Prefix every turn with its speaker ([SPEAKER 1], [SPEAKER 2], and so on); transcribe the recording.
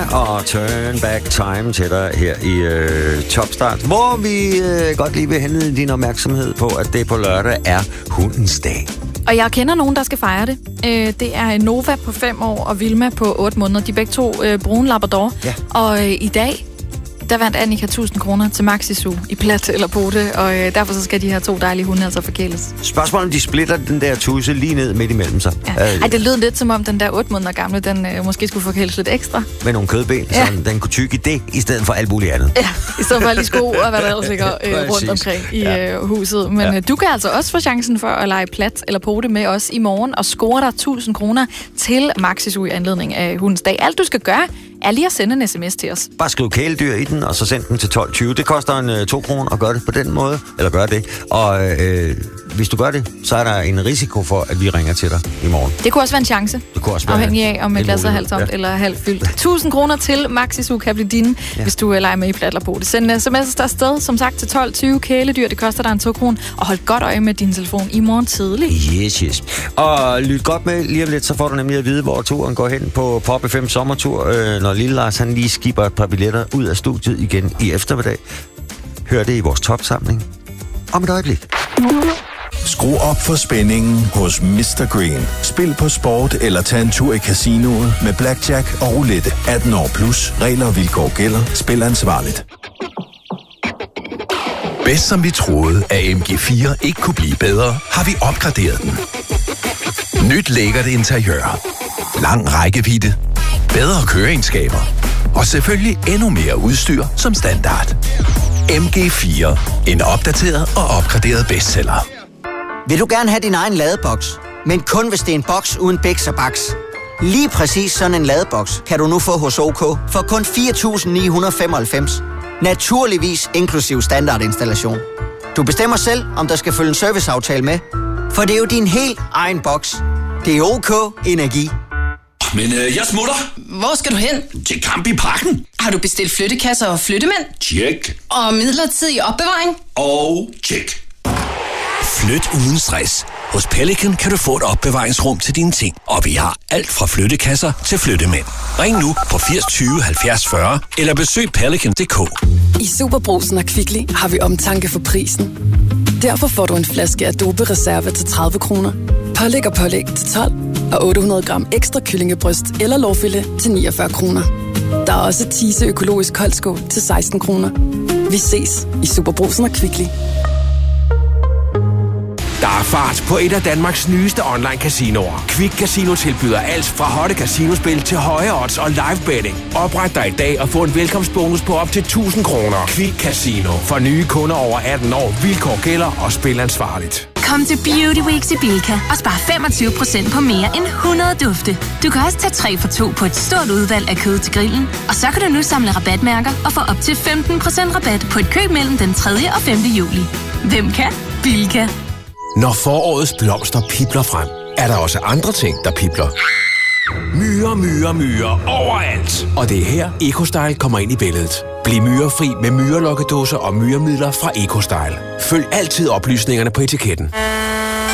[SPEAKER 1] og Turn Back Time til dig her i Topstart, hvor vi godt lige vil henlede din opmærksomhed på, at det på lørdag er hundens dag.
[SPEAKER 2] Og jeg kender nogen, der skal fejre det. Det er Nova på 5 år og Vilma på 8 måneder. De er begge to brune labrador. Ja. Og i dag, der vandt Annika 1.000 kroner til Maxi Zoo i plat eller pote, og derfor så skal de her 2 dejlige hunde altså forkæles.
[SPEAKER 1] Spørgsmålet om de splitter den der tusse lige ned midt imellem sig.
[SPEAKER 2] Ja. Ej, det lød lidt som om den der 8 måneder gamle, den måske skulle forkæles lidt ekstra.
[SPEAKER 1] Med nogle kødben, så den kunne tygge det i stedet for alt muligt andet.
[SPEAKER 2] Ja, i stedet for alle de sko og hvad der ellers ligger rundt omkring i huset. Men du kan altså også få chancen for at lege plat eller pote med os i morgen og score dig 1.000 kroner til Maxi Zoo i anledning af hundens dag. Alt du skal gøre er lige at sende en sms til os.
[SPEAKER 1] Bare skriv kæledyr i den, og så send den til 12.20. Det koster 2 kroner at gøre det på den måde, eller gøre det. Og hvis du gør det, så er der en risiko for, at vi ringer til dig i morgen.
[SPEAKER 2] Det kunne også være en chance.
[SPEAKER 1] Det kunne også være
[SPEAKER 2] afhængig af, om glasset er halvt tomt eller halvt fyldt. 1.000 kroner til Maxi Zoo kan blive dine, hvis du leger med i plat eller pote. Send en sms afsted, som sagt, til 12.20. Kæledyr, det koster dig en 2 kroner. Og hold godt øje med din telefon i morgen tidlig.
[SPEAKER 1] Yes. Og lyt godt med lige om lidt, så får du nemlig at vide, hvor turen går hen på Pop FM sommertur, når Lille Lars han lige skipper et par billetter ud af studiet igen i eftermiddag. Hør det i vores topsamling om et øjeblik.
[SPEAKER 3] Skru op for spændingen hos Mr. Green. Spil på sport eller tag en tur i casinoet med blackjack og roulette. 18 år plus. Regler og vilkår gælder. Spil ansvarligt.
[SPEAKER 4] Bedst som vi troede, at MG4 ikke kunne blive bedre, har vi opgraderet den. Nyt lækkert interiør. Lang rækkevidde. Bedre køreegenskaber. Og selvfølgelig endnu mere udstyr som standard. MG4. En opdateret og opgraderet bestseller.
[SPEAKER 5] Vil du gerne have din egen ladeboks, men kun hvis det er en boks uden biks og baks? Lige præcis sådan en ladeboks kan du nu få hos OK for kun 4.995. Naturligvis inklusiv standardinstallation. Du bestemmer selv, om der skal følge en serviceaftale med, for det er jo din helt egen boks. Det er OK Energi.
[SPEAKER 6] Men jeg smutter.
[SPEAKER 7] Hvor skal du hen?
[SPEAKER 6] Til Kamp i Parken.
[SPEAKER 7] Har du bestilt flyttekasser og flyttemænd?
[SPEAKER 6] Tjek.
[SPEAKER 7] Og midlertidig opbevaring?
[SPEAKER 6] Og tjek.
[SPEAKER 4] Flyt uden stress. Hos Pelican kan du få et opbevaringsrum til dine ting. Og vi har alt fra flyttekasser til flyttemænd. Ring nu på 80 20 70 40 eller besøg pelican.dk.
[SPEAKER 8] I Superbrugsen og Kvickly har vi omtanke for prisen. Derfor får du en flaske Adobe Reserve til 30 kroner. Pålæg og pålæg til 12 og 800 gram ekstra kyllingebryst eller lårfilet til 49 kroner. Der er også Tise økologisk koldskål til 16 kroner. Vi ses i Superbrugsen og Kvickly.
[SPEAKER 9] Der er fart på et af Danmarks nyeste online-casinoer. Quick Casino tilbyder alt fra hotte casinospil til høje odds og live betting. Opret dig i dag og få en velkomstbonus på op til 1.000 kroner. Quick Casino. For nye kunder over 18 år. Vilkår gælder og spil ansvarligt.
[SPEAKER 10] Kom til Beauty Weeks i Bilka og spar 25% på mere end 100 dufte. Du kan også tage 3 for 2 på et stort udvalg af kød til grillen. Og så kan du nu samle rabatmærker og få op til 15% rabat på et køb mellem den 3. og 5. juli. Hvem kan? Bilka.
[SPEAKER 9] Når forårets blomster pibler frem, er der også andre ting, der pibler. Myrer overalt. Og det er her, EcoStyle kommer ind i billedet. Bliv myrefri med myrelokkedåser og myremidler fra EcoStyle. Følg altid oplysningerne på etiketten.